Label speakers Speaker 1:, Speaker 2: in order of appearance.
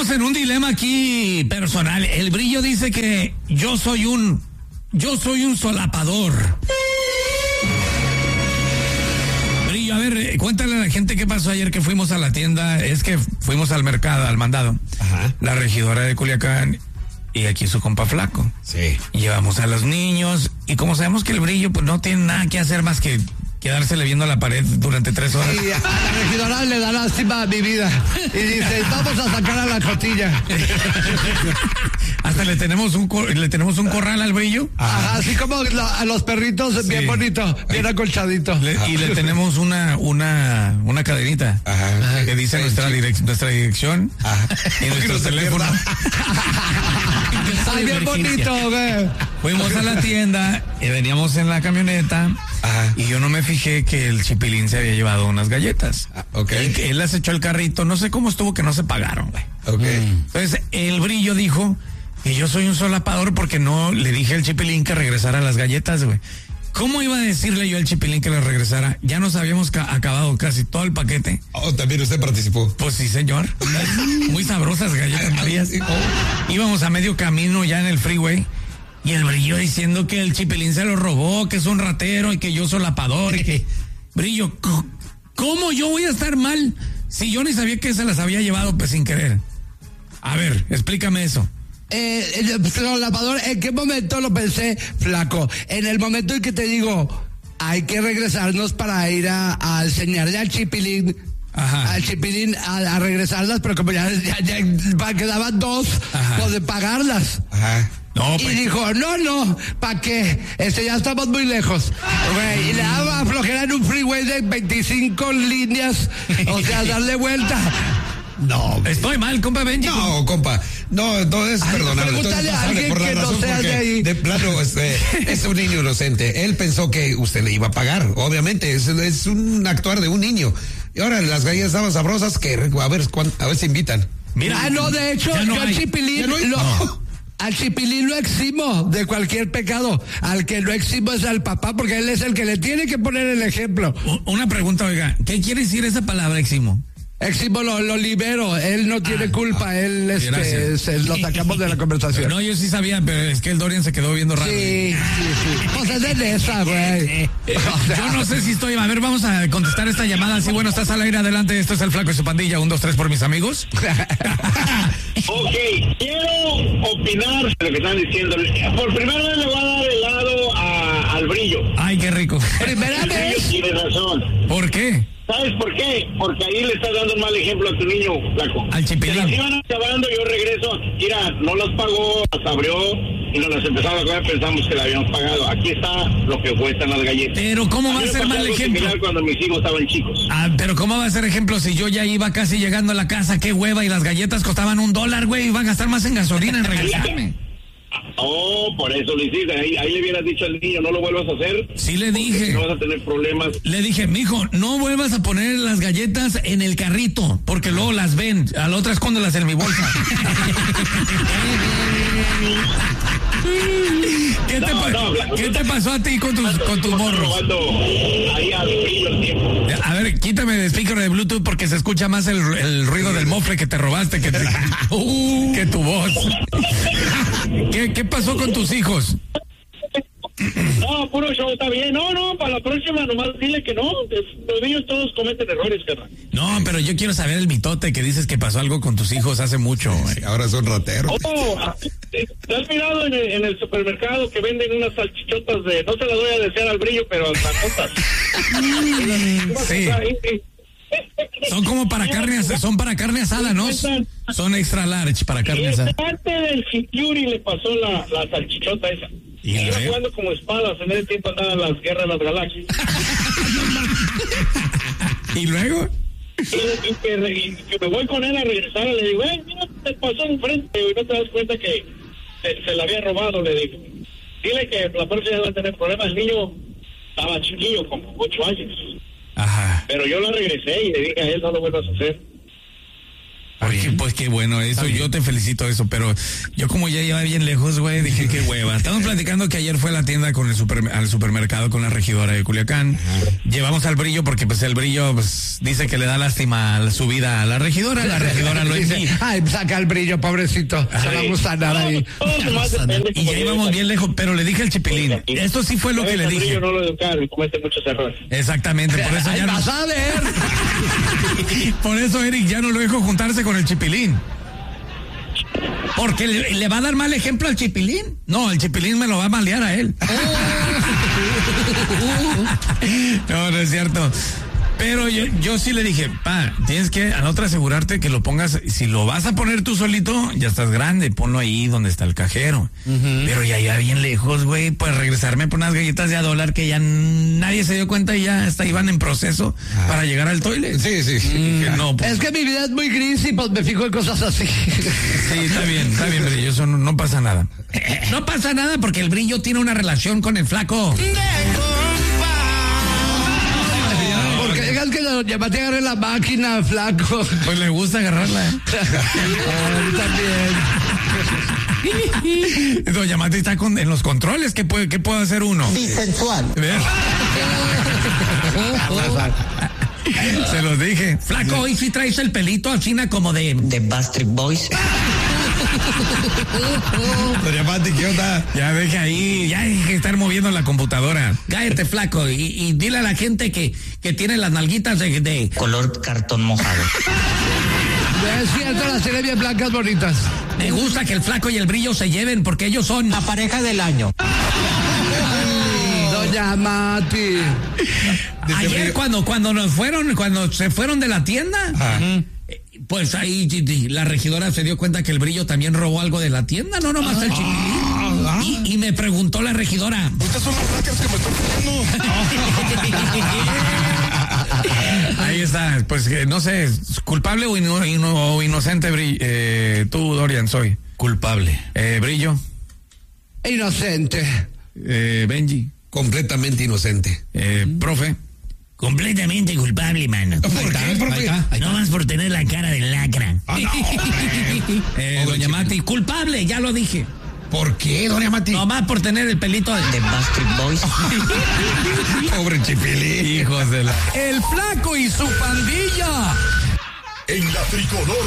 Speaker 1: estamos en un dilema aquí personal. El Brillo dice que yo soy un solapador. Brillo, a ver, cuéntale a la gente qué pasó ayer que fuimos a la tienda. Es que fuimos al mercado, al mandado.
Speaker 2: Ajá.
Speaker 1: La regidora de Culiacán y aquí su compa Flaco.
Speaker 2: Sí.
Speaker 1: Llevamos a los niños y como sabemos que el Brillo pues no tiene nada que hacer más que quedársele viendo a la pared durante 3 horas.
Speaker 3: Y a la regidora le da lástima a mi vida. Y dice, vamos a sacar a la cotilla.
Speaker 1: Hasta le tenemos un corral al Brillo.
Speaker 3: Ajá, así como a los perritos, sí. Bien bonito, bien acolchadito.
Speaker 1: Y le tenemos una cadenita.
Speaker 2: Ajá.
Speaker 1: Que dice nuestra dirección.
Speaker 2: Ajá.
Speaker 1: Y nuestro teléfono.
Speaker 3: Ay, bien bonito, güey.
Speaker 1: Fuimos a la tienda y veníamos en la camioneta.
Speaker 2: Ajá.
Speaker 1: Y yo no me fijé que el Chipilín se había llevado unas galletas.
Speaker 2: Ok.
Speaker 1: Él las echó al carrito, no sé cómo estuvo que no se pagaron, güey.
Speaker 2: Ok.
Speaker 1: Entonces, el Brillo dijo que yo soy un solapador porque no le dije al Chipilín que regresara las galletas, güey. ¿Cómo iba a decirle yo al Chipilín que las regresara? Ya nos habíamos acabado casi todo el paquete.
Speaker 2: Oh, también usted participó.
Speaker 1: Pues sí, señor. Muy sabrosas galletas Marías. Íbamos a medio camino ya en el freeway. Y el Brillo diciendo que el Chipilín se lo robó, que es un ratero y que yo solapador y que... Brillo, ¿cómo yo voy a estar mal si yo ni sabía que se las había llevado pues sin querer? A ver, explícame eso.
Speaker 3: Solapador, ¿en qué momento lo pensé, Flaco? En el momento en que te digo, hay que regresarnos para ir a enseñarle al Chipilín.
Speaker 1: Ajá.
Speaker 3: Al Chipilín a regresarlas, pero como ya quedaban 2, pues de pagarlas.
Speaker 2: Ajá.
Speaker 1: No,
Speaker 3: Y dijo, no, ¿para qué? Ya estamos muy lejos. Güey, y le daba flojera en un freeway de 25 líneas, o sea, darle vuelta.
Speaker 2: No,
Speaker 1: estoy mal, compa Benji.
Speaker 2: No, compa. No es perdonable.
Speaker 3: Pregúntale a alguien que no sea de ahí.
Speaker 2: De plano, es un niño inocente. Él pensó que usted le iba a pagar. Obviamente, es un actuar de un niño. Y ahora las galletas estaban sabrosas que a ver si invitan.
Speaker 1: Mira,
Speaker 3: no, de hecho, yo al Chipilín al Chipilín lo eximo de cualquier pecado. Al que lo eximo es al papá, porque él es el que le tiene que poner el ejemplo.
Speaker 1: Una pregunta, oiga, ¿qué quiere decir esa palabra, eximo?
Speaker 3: Eximo lo libero, él no tiene culpa, él lo sacamos de la conversación.
Speaker 1: No, yo sí sabía, pero es que el Dorian se quedó viendo raro.
Speaker 3: Sí. Pues es de esa, güey.
Speaker 1: Yo no sé si estoy, a ver, vamos a contestar esta llamada. Sí, bueno, estás al aire, adelante, esto es el Flaco y su pandilla, 1, 2, 3 por mis amigos.
Speaker 4: Ok, quiero opinar de lo que están diciendo. Por primera vez le voy a dar helado al Brillo.
Speaker 1: Ay, qué rico.
Speaker 3: Primera vez.
Speaker 4: Tiene razón.
Speaker 1: ¿Por qué?
Speaker 4: ¿Sabes por qué? Porque ahí le estás dando un mal ejemplo a tu niño, Flaco.
Speaker 1: Al Chipilín.
Speaker 4: Se las iban acabando, yo regreso. Mira, no las pagó, las abrió y nos las empezamos a comer, pensamos que la habíamos pagado. Aquí está lo que cuestan las galletas.
Speaker 1: Pero ¿cómo va a ser mal ejemplo?
Speaker 4: Cuando mis hijos estaban chicos.
Speaker 1: Pero ¿cómo va a ser ejemplo si yo ya iba casi llegando a la casa? Qué hueva, y las galletas costaban $1, güey, iban a gastar más en gasolina en regresarme.
Speaker 4: Oh, por eso lo hiciste. Ahí le hubieras dicho al niño, no lo vuelvas a hacer.
Speaker 1: Sí le dije.
Speaker 4: No vas a tener problemas.
Speaker 1: Le dije, mijo, no vuelvas a poner las galletas en el carrito, porque luego las ven. A la otra escóndelas en mi bolsa. ¿Qué te pasó a ti con tus morros?
Speaker 4: Ahí al Brillo el tiempo.
Speaker 1: A ver, quítame el speaker de Bluetooth porque se escucha más el ruido del mofle que te robaste que tu voz. ¿Qué pasó con tus hijos?
Speaker 4: No, puro show, está bien. No, para la próxima nomás dile que no. Los niños todos cometen errores, carnal.
Speaker 1: No, pero yo quiero saber el mitote que dices que pasó algo con tus hijos hace mucho.
Speaker 2: Sí, ahora son rateros.
Speaker 4: ¿Te has mirado en el supermercado que venden unas salchichotas de... No se las voy a desear al Brillo, pero salchichotas.
Speaker 1: Sí. Son como para carne, son para carne asada, ¿no? Son extra large para carne asada.
Speaker 4: Parte del Security le pasó la salchichota esa. Y iba jugando como espadas, en ese tiempo andaban las guerras de las galaxias.
Speaker 1: ¿Y luego?
Speaker 4: Y que me voy con él a regresar, le digo, mira, te pasó enfrente, y no te das cuenta que se la había robado, le digo. Dile que la próxima va a tener problemas. El niño estaba chiquillo, como 8 años.
Speaker 1: Ajá.
Speaker 4: Pero yo lo regresé y le dije a él, no lo vuelvas a hacer.
Speaker 1: Pues qué bueno eso, yo te felicito eso, pero yo como ya iba bien lejos, güey, dije qué hueva. Estamos platicando que ayer fue a la tienda con al supermercado con la regidora de Culiacán. Llevamos al Brillo porque pues el Brillo pues dice que le da lástima su vida a la regidora lo
Speaker 3: dice, ay, saca el Brillo, pobrecito, se va a gustar nada ahí.
Speaker 1: Y ya íbamos bien lejos, pero le dije al Chipilín, esto sí fue lo que le dije.
Speaker 4: Brillo no lo educaron y comete muchos errores.
Speaker 1: Exactamente, por eso ya no.
Speaker 3: Vas a ver.
Speaker 1: Por eso Eric ya no lo dejo juntarse con el Chipilín. Porque le va a dar mal ejemplo al Chipilín. No, el Chipilín me lo va a malear a él. No es cierto. Pero yo sí le dije, tienes que a la otra asegurarte que lo pongas, si lo vas a poner tú solito, ya estás grande, ponlo ahí donde está el cajero. Pero ya bien lejos, güey, pues regresarme por unas galletas de $1 que ya nadie se dio cuenta y ya hasta iban en proceso para llegar al toilet.
Speaker 2: Sí.
Speaker 1: No, pues,
Speaker 3: es que mi vida es muy gris y pues me fijo en cosas así.
Speaker 1: Sí, está bien, Brillo, eso no pasa nada. No pasa nada porque el Brillo tiene una relación con el flaco.
Speaker 3: Porque digas que doña Mati agarre la máquina, flaco.
Speaker 1: Pues le gusta agarrarla.
Speaker 3: También.
Speaker 1: Doña Mati está en los controles. ¿Qué puede hacer uno?
Speaker 5: Bisensual.
Speaker 1: Se los dije. Flaco, hoy sí traes el pelito así como de
Speaker 5: Backstreet Boys.
Speaker 2: Doña Mati, ¿qué onda?
Speaker 1: Ya deja ahí, ya hay que estar moviendo la computadora. Cállate, flaco, y dile a la gente que tiene las nalguitas de
Speaker 5: Color cartón mojado.
Speaker 3: Es cierto, las tiene bien blancas, bonitas.
Speaker 1: Me gusta que el flaco y el Brillo se lleven porque ellos son
Speaker 5: La pareja del año.
Speaker 3: Doña Mati.
Speaker 1: Ayer cuando se fueron de la tienda, pues ahí la regidora se dio cuenta que el Brillo también robó algo de la tienda, no nomás el Chipilín. Y me preguntó la regidora.
Speaker 2: Estas son las placas que me están poniendo.
Speaker 1: Ahí está, pues no sé, ¿culpable o inocente, tú, Dorian, soy?
Speaker 2: Culpable.
Speaker 1: Brillo.
Speaker 3: Inocente.
Speaker 1: Benji.
Speaker 2: Completamente inocente.
Speaker 1: Profe.
Speaker 6: Completamente culpable, mano.
Speaker 2: ¿Por qué, profe?
Speaker 6: No más por tener la cara de lacra.
Speaker 1: Doña Mati, culpable, ya lo dije.
Speaker 2: ¿Por qué, doña Mati?
Speaker 1: No más por tener el pelito
Speaker 5: De Backstreet Boys.
Speaker 2: Pobre Chipilín.
Speaker 1: Hijos de la... El flaco y su pandilla.
Speaker 7: En la tricolor